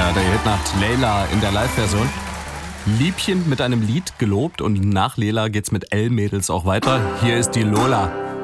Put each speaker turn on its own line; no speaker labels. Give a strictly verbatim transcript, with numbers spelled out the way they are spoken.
Ja, der Hitnacht Layla in der Live-Version. Liebchen mit einem Lied gelobt und nach Layla geht's mit L-Mädels auch weiter. Hier ist die Lola.